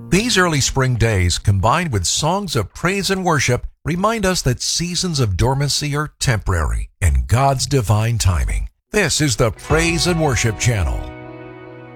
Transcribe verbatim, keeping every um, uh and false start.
These early spring days, combined with songs of praise and worship, remind us that seasons of dormancy are temporary in God's divine timing. This is the Praise and Worship Channel.